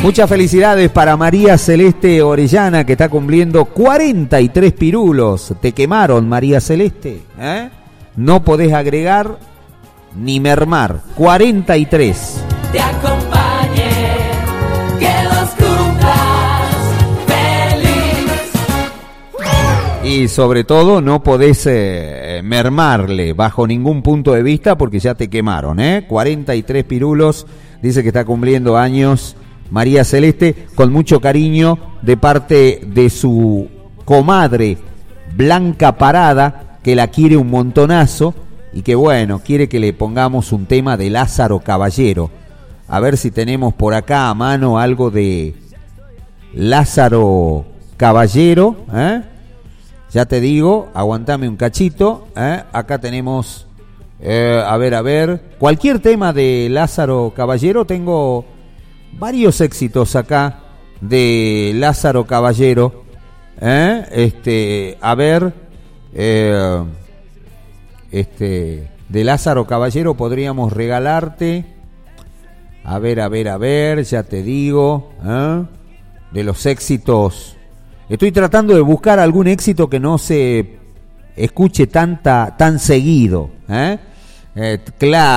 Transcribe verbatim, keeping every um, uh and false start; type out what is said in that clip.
Muchas felicidades para María Celeste Orellana, que está cumpliendo cuarenta y tres pirulos. Te quemaron, María Celeste, ¿eh? No podés agregar ni mermar. cuarenta y tres. Te acompañe, que los cumplas feliz. Y sobre todo no podés eh, mermarle bajo ningún punto de vista porque ya te quemaron, ¿eh? cuarenta y tres pirulos, dice que está cumpliendo años María Celeste, con mucho cariño de parte de su comadre Blanca Parada, que la quiere un montonazo y que bueno, quiere que le pongamos un tema de Lázaro Caballero. A ver si tenemos por acá a mano algo de Lázaro Caballero, ¿eh? Ya te digo, aguantame un cachito, ¿eh? Acá tenemos, eh, a ver, a ver, cualquier tema de Lázaro Caballero. Tengo varios éxitos acá de Lázaro Caballero, ¿eh? Este, a ver, eh, este, de Lázaro Caballero podríamos regalarte, a ver, a ver, a ver, ya te digo, ¿eh? De los éxitos. Estoy tratando de buscar algún éxito que no se escuche tanta, tan seguido, ¿eh? Eh, claro.